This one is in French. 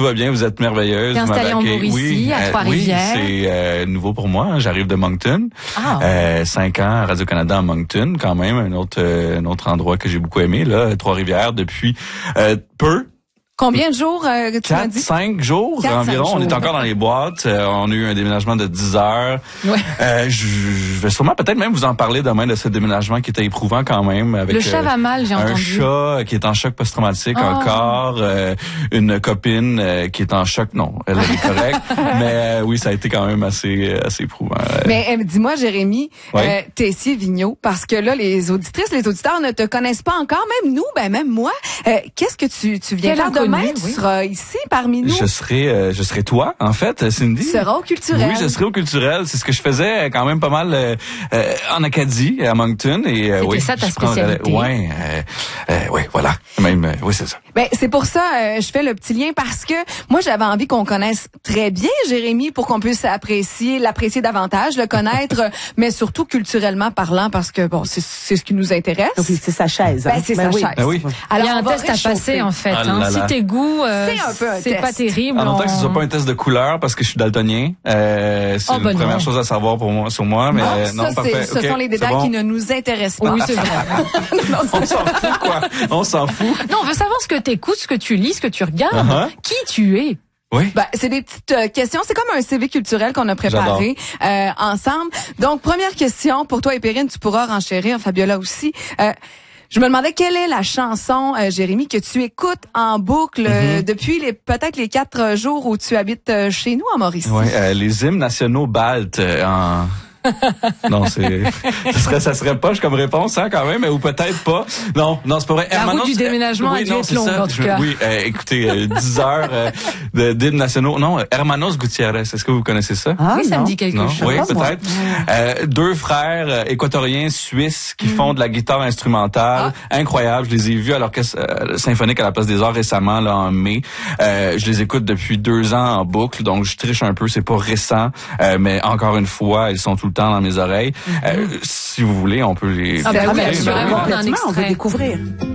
tout va bien, vous êtes merveilleuse. T'es installée en Mauricie, à Trois-Rivières. Oui, c'est nouveau pour moi. J'arrive de Moncton. 5 ans à Radio-Canada à Moncton, quand même, un autre endroit que j'ai beaucoup aimé, là, Trois-Rivières, depuis peu. Combien de jours tu m'as dit? 5 jours environ. On est encore dans les boîtes. On a eu un déménagement de 10 heures. Ouais. Je vais sûrement peut-être même vous en parler demain de ce déménagement qui était éprouvant quand même. Avec le chat va mal, j'ai entendu. Un chat qui est en choc post-traumatique encore. Une copine qui est en choc. Non, elle est correcte. Mais oui, ça a été quand même assez éprouvant. Mais dis-moi, Jérémy, Tessier-Vigneault, parce que là, les auditrices, les auditeurs ne te connaissent pas encore, même nous, même moi. Qu'est-ce que tu viens faire demain? Tu seras ici parmi nous. Je serai toi, en fait, Cindy. Tu seras au culturel. Oui, je serai au culturel. C'est ce que je faisais quand même pas mal en Acadie, à Moncton. C'était ça ta spécialité. Oui, voilà. Même, oui, c'est ça. Ben, c'est pour ça, je fais le petit lien parce que moi, j'avais envie qu'on connaisse très bien Jérémy pour qu'on puisse l'apprécier davantage, le connaître, mais surtout culturellement parlant parce que bon, c'est ce qui nous intéresse. Oui, c'est sa chaise. Ben, c'est sa chaise. Ben oui. Alors, il y a un test à passer, en fait. Si tes goûts, c'est pas terrible. En même temps que ce soit pas un test de couleur parce que je suis daltonien. C'est une première chose à savoir sur moi, mais non, parfait. Ce sont les détails qui ne nous intéressent pas. Oui, c'est vrai. On s'en fout, quoi. On s'en fout. Non, on veut savoir ce que t'écoutes, ce que tu lis, ce que tu regardes, qui tu es. Oui. Ben, c'est des petites questions. C'est comme un CV culturel qu'on a préparé ensemble. Donc, première question pour toi et Perrine, tu pourras renchérir, Fabiola aussi. Je me demandais quelle est la chanson, Jérémy, que tu écoutes en boucle depuis peut-être les 4 jours où tu habites chez nous en Mauricie. Oui, les hymnes nationaux baltes en... Non, ça serait poche comme réponse, hein, quand même, ou peut-être pas. Non, c'est pas vrai. La route du déménagement a dû être longue, en tout cas. Oui, écoutez, 10 heures d'hymnes nationaux. Non, Hermanos Gutiérrez, est-ce que vous connaissez ça? Oui, ça me dit quelque chose. Oui, peut-être. 2 frères équatoriens suisses qui font de la guitare instrumentale. Incroyable. Je les ai vus à l'Orchestre symphonique à la Place des Arts récemment, là, en mai. Je les écoute depuis 2 ans en boucle, donc je triche un peu, c'est pas récent, mais encore une fois, ils sont tout le temps dans mes oreilles. Si vous voulez, on peut les... Complètement, on veut découvrir.